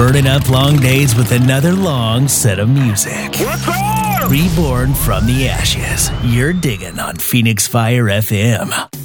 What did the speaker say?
burning up long days with another long set of music. What's up? Reborn from the ashes. You're digging on Phoenix Fire FM.